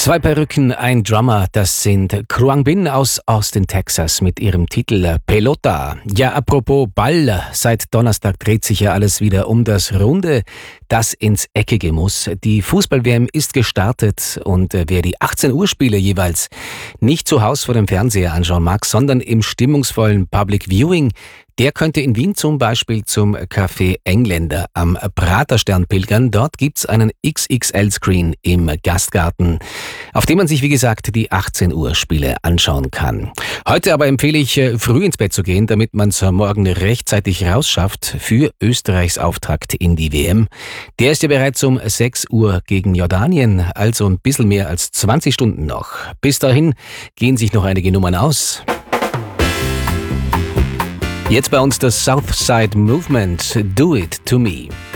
Zwei Perücken, ein Drummer, das sind Kruang Bin aus Austin, Texas mit ihrem Titel Pelota. Ja, apropos Ball, seit Donnerstag dreht sich ja alles wieder um das Runde, das ins Eckige muss. Die Fußball-WM ist gestartet und wer die 18 Uhr Spiele jeweils nicht zu Hause vor dem Fernseher anschauen mag, sondern im stimmungsvollen Public Viewing, der könnte in Wien zum Beispiel zum Café Engländer am Praterstern pilgern. Dort gibt's einen XXL-Screen im Gastgarten, auf dem man sich, wie gesagt, die 18 Uhr Spiele anschauen kann. Heute aber empfehle ich, früh ins Bett zu gehen, damit man es morgen rechtzeitig rausschafft für Österreichs Auftakt in die WM. Der ist ja bereits um 6 Uhr gegen Jordanien, also ein bisschen mehr als 20 Stunden noch. Bis dahin gehen sich noch einige Nummern aus. Jetzt bei uns das Southside Movement, Do It To Me.